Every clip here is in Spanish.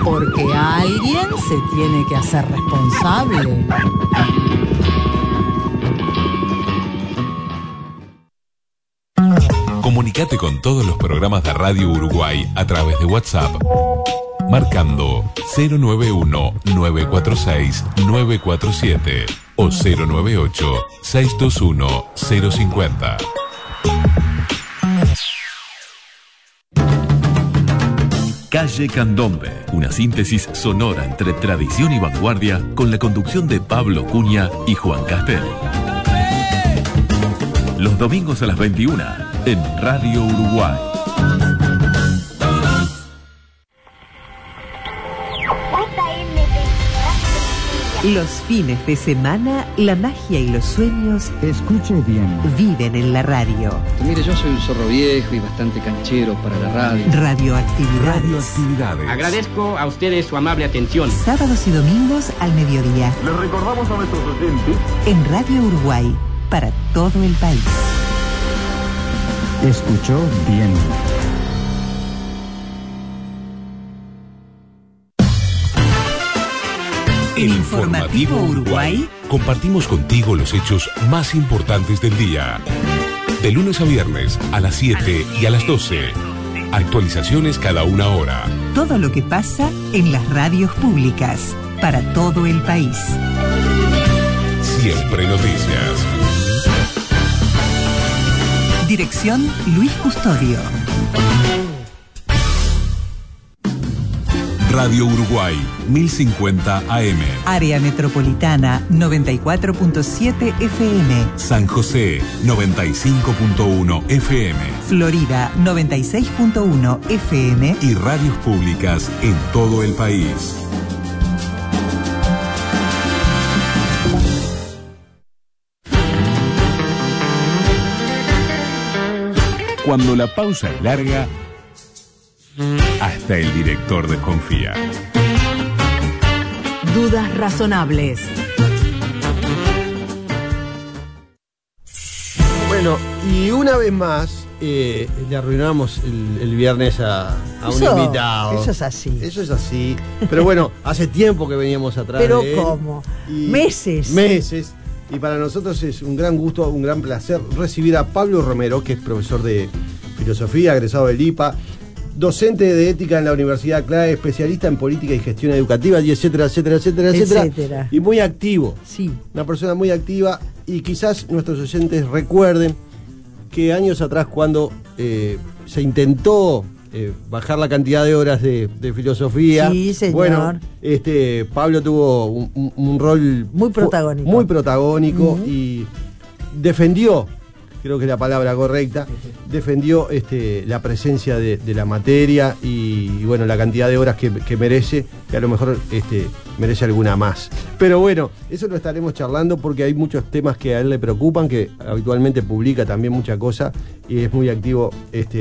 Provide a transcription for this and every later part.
Porque alguien se tiene que hacer responsable. Comunicate con todos los programas de Radio Uruguay a través de WhatsApp, marcando 091-946-947 o 098-621-050. Calle Candombe, una síntesis sonora entre tradición y vanguardia con la conducción de Pablo Cunha y Juan Castel. Los domingos a las 21 en Radio Uruguay. Los fines de semana, la magia y los sueños, escuche bien, viven en la radio. Mire, yo soy un zorro viejo y bastante canchero para la radio. Radioactividades. Agradezco a ustedes su amable atención. Sábados y domingos al mediodía. Les recordamos a nuestros oyentes en Radio Uruguay, para todo el país. Escuchó bien. El Informativo Uruguay. Compartimos contigo los hechos más importantes del día. De lunes a viernes a las 7 y a las 12. Actualizaciones cada una hora. Todo lo que pasa en las radios públicas para todo el país. Siempre noticias. Dirección Luis Custodio. Radio Uruguay, 1050 AM. Área Metropolitana, 94.7 FM. San José, 95.1 FM. Florida, 96.1 FM. Y radios públicas en todo el país. Cuando la pausa es larga, hasta el director desconfía. Dudas razonables. Bueno, y una vez más le arruinamos el viernes a un invitado. Eso es así. Eso es así. Pero bueno, hace tiempo que veníamos atrás Pero de él. ¿cómo? Meses. Y para nosotros es un gran gusto, un gran placer recibir a Pablo Romero, que es profesor de filosofía, egresado del IPA, docente de ética en la Universidad CLAE, especialista en política y gestión educativa, y etcétera. Y muy activo. Sí. Una persona muy activa, y quizás nuestros oyentes recuerden que años atrás, cuando se intentó bajar la cantidad de horas de filosofía, sí, señor. Bueno, Pablo tuvo un rol muy protagónico y defendió, creo que es la palabra correcta, defendió la presencia de la materia y bueno, la cantidad de horas que merece, que a lo mejor merece alguna más. Pero bueno, eso lo estaremos charlando porque hay muchos temas que a él le preocupan, que habitualmente publica también mucha cosa y es muy activo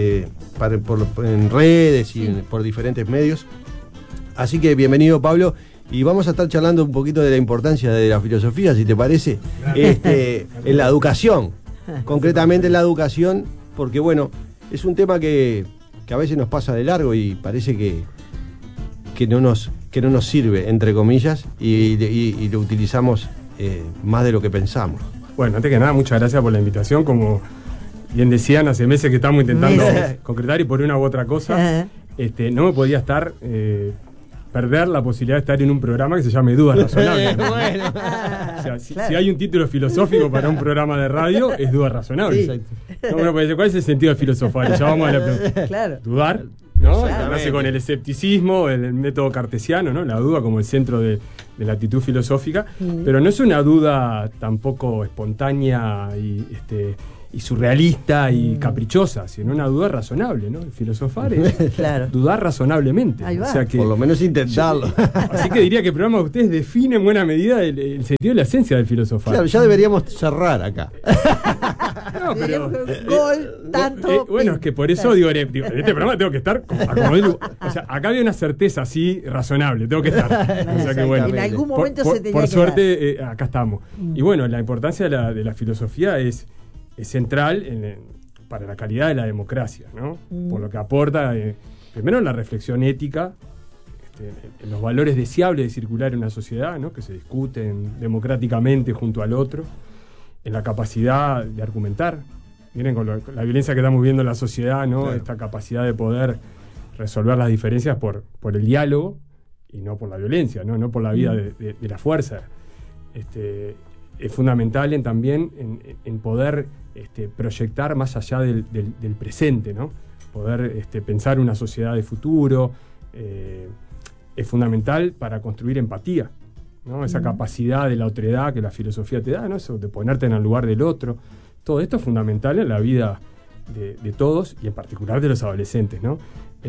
en redes y por diferentes medios. Así que bienvenido, Pablo. Y vamos a estar charlando un poquito de la importancia de la filosofía, si te parece, en la educación. Concretamente en la educación, porque bueno, es un tema que a veces nos pasa de largo y parece que no nos sirve, entre comillas, y lo utilizamos más de lo que pensamos. Bueno, antes que nada, muchas gracias por la invitación. Como bien decían, hace meses que estamos intentando concretar y por una u otra cosa, no me podía perder la posibilidad de estar en un programa que se llame Dudas Razonables, ¿no? Bueno. O sea, si hay un título filosófico para un programa de radio, es Dudas Razonables. Sí. No, ¿cuál es el sentido de filosofar? Ya vamos a la pregunta. Claro. Dudar, ¿no? Nace con el escepticismo, el método cartesiano, ¿no? La duda como el centro de la actitud filosófica, pero no es una duda tampoco espontánea y surrealista y caprichosa, sino una duda razonable, ¿no? El filosofar es dudar razonablemente. Ahí va. O sea que, por lo menos intentarlo. Así que diría que el programa de ustedes define en buena medida el sentido y la esencia del filosofar. Claro, ya deberíamos cerrar acá. No, pero gol, tanto. Bueno, es que por eso digo, en este programa tengo que estar o sea, acá había una certeza así razonable, tengo que estar. O sea que bueno, en algún momento se tenía por que suerte acá estamos. Y bueno, la importancia de la filosofía es central para la calidad de la democracia, ¿no? Por lo que aporta, primero, la reflexión ética, en los valores deseables de circular en una sociedad, ¿no? Que se discuten democráticamente junto al otro, en la capacidad de argumentar. Miren, con la violencia que estamos viendo en la sociedad, ¿no? Claro. Esta capacidad de poder resolver las diferencias por el diálogo y no por la violencia, no por la vía de la fuerza. Es fundamental también en poder proyectar más allá del presente, ¿no? Poder pensar una sociedad de futuro. Es fundamental para construir empatía, ¿no? Esa capacidad de la otredad que la filosofía te da, ¿no? Eso de ponerte en el lugar del otro. Todo esto es fundamental en la vida de todos y en particular de los adolescentes, ¿no?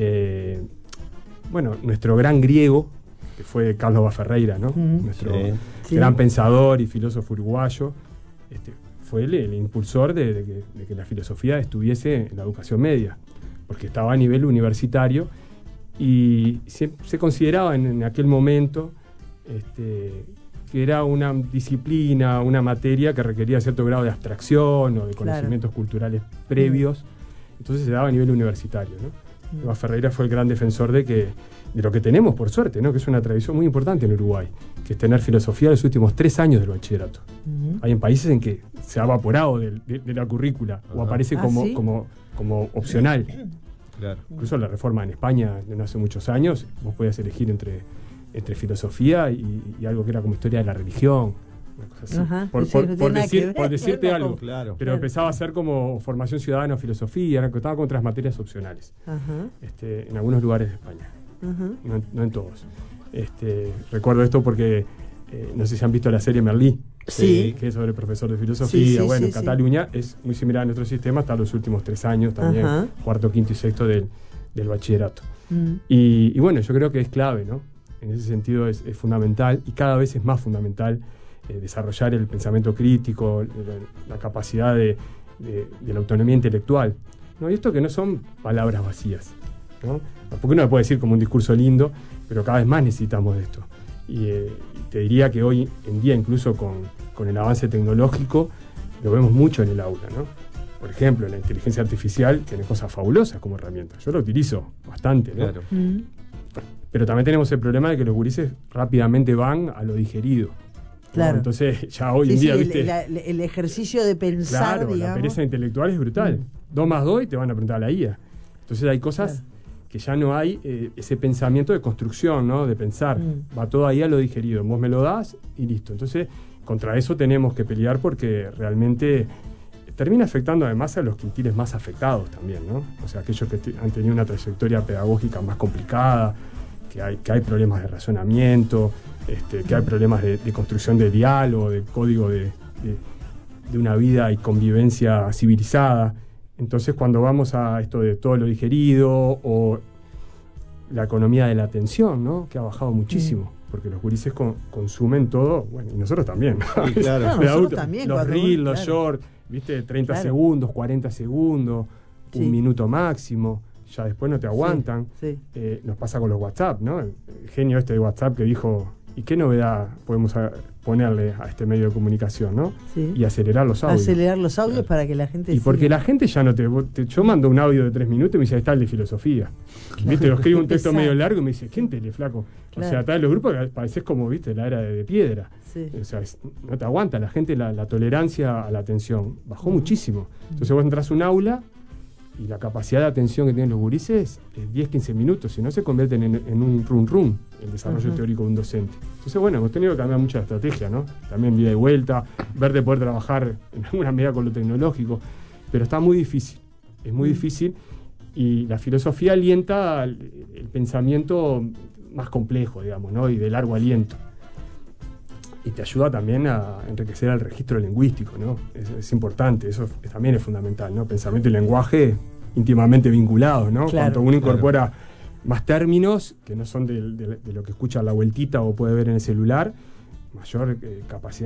Bueno, nuestro gran griego, que fue Carlos Baferreira, ¿no? Nuestro gran pensador y filósofo uruguayo, fue el impulsor de que la filosofía estuviese en la educación media, porque estaba a nivel universitario y se consideraba en aquel momento que era una disciplina, una materia que requería cierto grado de abstracción o de conocimientos culturales previos, entonces se daba a nivel universitario, ¿no? Baferreira fue el gran defensor de lo que tenemos, por suerte, ¿no? Que es una tradición muy importante en Uruguay, que es tener filosofía los últimos 3 años del bachillerato. Hay en países en que se ha evaporado de la currícula o aparece como opcional. Claro. Incluso la reforma en España de no hace muchos años, vos podías elegir entre filosofía y algo que era como historia de la religión, una cosa así. Por decirte algo, pero empezaba a ser como formación ciudadana o filosofía, estaba con otras materias opcionales, en algunos lugares de España, no en todos. Recuerdo esto porque no sé si han visto la serie Merlí, que es sobre el profesor de filosofía. En Cataluña es muy similar a nuestro sistema hasta los últimos 3 años también, cuarto, quinto y sexto del bachillerato. Y bueno, yo creo que es clave, ¿no? En ese sentido es fundamental y cada vez es más fundamental desarrollar el pensamiento crítico, la capacidad de la autonomía intelectual, ¿no? Y esto que no son palabras vacías, ¿no? Porque uno puede decir como un discurso lindo, pero cada vez más necesitamos de esto. Y te diría que hoy en día, incluso con el avance tecnológico, lo vemos mucho en el aula, ¿no? Por ejemplo, la inteligencia artificial tiene cosas fabulosas como herramienta. Yo lo utilizo bastante, ¿no? Claro. Pero también tenemos el problema de que los gurises rápidamente van a lo digerido. Claro. ¿No? Entonces, ya hoy en día, ¿viste? El ejercicio de pensar, digamos. La pereza intelectual es brutal. 2 más 2 y te van a preguntar a la IA. Entonces hay cosas que ya no hay ese pensamiento de construcción, ¿no? De pensar. Va todo ahí a lo digerido. Vos me lo das y listo. Entonces, contra eso tenemos que pelear porque realmente termina afectando además a los quintiles más afectados también, ¿no? O sea, aquellos que han tenido una trayectoria pedagógica más complicada, que hay problemas de razonamiento, que hay problemas de construcción de diálogo, de código de una vida y convivencia civilizada. Entonces, cuando vamos a esto de todo lo digerido o la economía de la atención, ¿no? Que ha bajado muchísimo, porque los gurises consumen todo, bueno, y nosotros también, ¿no? Sí, claro. Nosotros también, los reels, los shorts, ¿viste? 30 segundos, 40 segundos, 1 minuto máximo. Ya después no te aguantan. Nos pasa con los WhatsApp, ¿no? El genio de WhatsApp que dijo, ¿y qué novedad podemos ponerle a este medio de comunicación, ¿no? Y acelerar los audios. Acelerar los audios para que la gente... Y porque la gente ya no yo mando un audio de 3 minutos y me dice, ahí está el de filosofía. ¿Viste? Lo escribo un texto medio largo y me dice, ¿quién te le flaco? Claro. O sea, está en los grupos que pareces como, ¿viste? La era de piedra. O sea, no te aguanta. La gente, la tolerancia a la atención bajó muchísimo. Entonces vos entras a un aula y la capacidad de atención que tienen los gurises es 10-15 minutos, si no se convierten en un run el desarrollo teórico de un docente. Entonces, bueno, hemos tenido que cambiar mucha estrategia, ¿no? También vida y vuelta, ver de poder trabajar en alguna medida con lo tecnológico, pero está muy difícil, es muy difícil, y la filosofía alienta el pensamiento más complejo, digamos, ¿no? Y de largo aliento. Y te ayuda también a enriquecer el registro lingüístico, ¿no? Es importante, eso también es fundamental, ¿no? Pensamiento y lenguaje íntimamente vinculados, ¿no? Claro, cuanto uno incorpora más términos que no son de lo que escucha a la vueltita o puede ver en el celular, mayor capacidad